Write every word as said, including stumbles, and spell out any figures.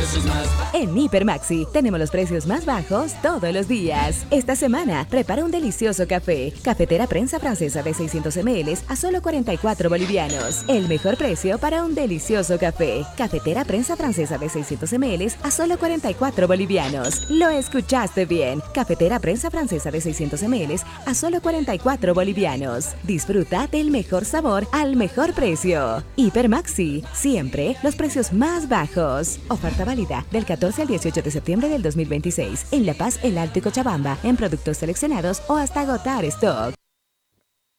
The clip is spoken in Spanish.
En Hiper Maxi tenemos los precios más bajos todos los días. Esta semana prepara un delicioso café. Cafetera prensa francesa de seiscientos mililitros a solo cuarenta y cuatro bolivianos. El mejor precio para un delicioso café. Cafetera prensa francesa de seiscientos mililitros a solo cuarenta y cuatro bolivianos. Lo escuchaste bien. Cafetera prensa francesa de seiscientos mililitros a solo cuarenta y cuatro bolivianos. Disfruta del mejor sabor al mejor precio. Hiper Maxi, siempre los precios más bajos. Oferta válida del catorce al dieciocho de septiembre del dos mil veintiséis en La Paz, El Alto y Cochabamba, en productos seleccionados o hasta agotar stock.